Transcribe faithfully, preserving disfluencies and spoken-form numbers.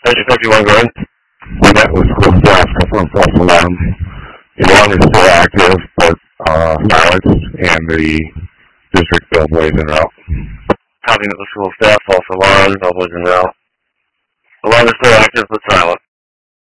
Engine fifty-one, go ahead. We met with school staff from false alarm. The alarm is still active, but uh, silence and the district billboard is en route. Copying of the school staff, false alarm, billboards en route. Alarm is still active, but silent.